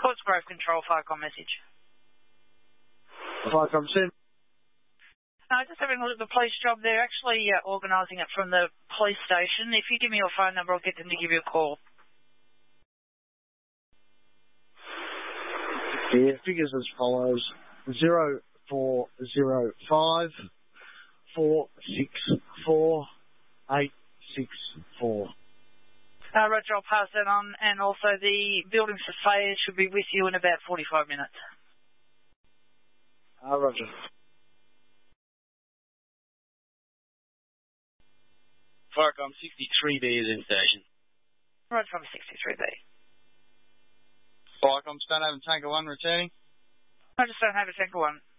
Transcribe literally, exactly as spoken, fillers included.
Courts Grove Control, Firecom message. Firecom send. Uh, just having a look at the police job. They're actually uh, organising it from the police station. If you give me your phone number, I'll get them to give you a call. Yeah, figures as follows. Zero four zero five four six four eight six four. Uh, Roger, I'll pass that on, and also the building surveyor should be with you in about forty-five minutes. Uh, Roger. Firecom sixty-three B is in station. Roger, from sixty-three B. Firecom Stonehaven Tanker one returning. I just don't have a Tanker one.